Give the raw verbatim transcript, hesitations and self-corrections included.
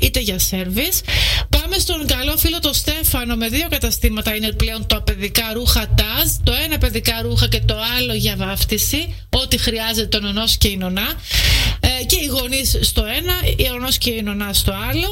είτε για σέρβις. Πάμε στον καλό φίλο το Στέφανο με δύο καταστήματα είναι πλέον τα παιδικά ρούχα τάζ. Το ένα παιδικά ρούχα και το άλλο για βάφτιση. Ό,τι χρειάζεται το νονός και η νονά. Ε, και οι γονείς στο ένα, η νονός και η νονά στο άλλο.